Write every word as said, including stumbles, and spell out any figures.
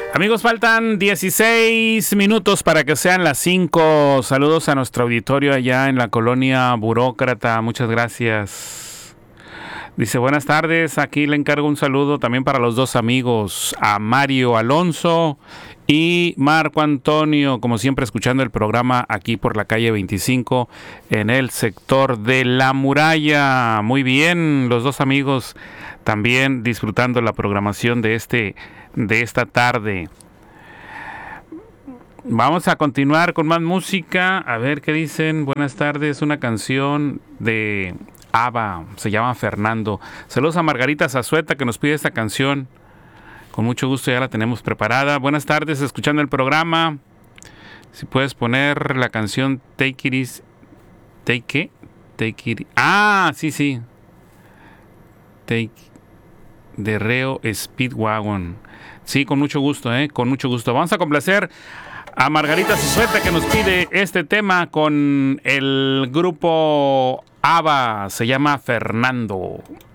Amigos, faltan dieciséis minutos para que sean las cinco. Saludos a nuestro auditorio allá en la colonia Burócrata. Muchas gracias. Dice, buenas tardes. Aquí le encargo un saludo también para los dos amigos, a Mario Alonso y Marco Antonio, como siempre escuchando el programa aquí por la calle veinticinco en el sector de La Muralla. Muy bien, los dos amigos también disfrutando la programación de este de esta tarde. Vamos a continuar con más música. A ver qué dicen. Buenas tardes. Una canción de ABBA. Se llama Fernando. Saludos a Margarita Zazueta que nos pide esta canción. Con mucho gusto ya la tenemos preparada. Buenas tardes. Escuchando el programa. Si puedes poner la canción Take It Easy. Take it. Take it. Ah, sí, sí. Take de Reo Speedwagon. Sí, con mucho gusto, ¿eh? Con mucho gusto. Vamos a complacer a Margarita Zazueta que nos pide este tema con el grupo ABBA. Se llama Fernando.